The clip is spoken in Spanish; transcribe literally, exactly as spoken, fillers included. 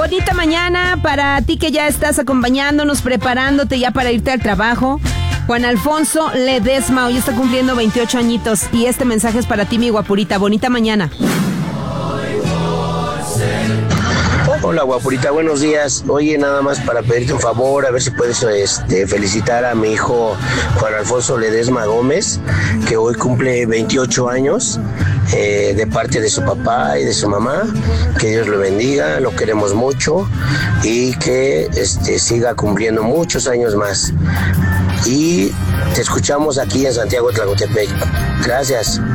Bonita mañana para ti que ya estás acompañándonos, preparándote ya para irte al trabajo. Juan Alfonso Ledesma hoy está cumpliendo veintiocho añitos y este mensaje es para ti, mi guapurita. Bonita mañana. Hola guapurita, buenos días. Oye, nada más para pedirte un favor, a ver si puedes este, felicitar a mi hijo Juan Alfonso Ledesma Gómez, que hoy cumple veintiocho años, eh, de parte de su papá y de su mamá. Que Dios lo bendiga, lo queremos mucho y que este, siga cumpliendo muchos años más. Y te escuchamos aquí en Santiago Tlacotepec. Gracias.